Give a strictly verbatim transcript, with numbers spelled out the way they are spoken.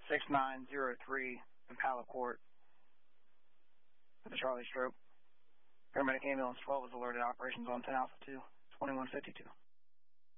six nine zero three Impala Court for the Charlie Stroke. Paramedic Ambulance twelve was alerted. Operations on ten Alpha two, twenty-one fifty-two.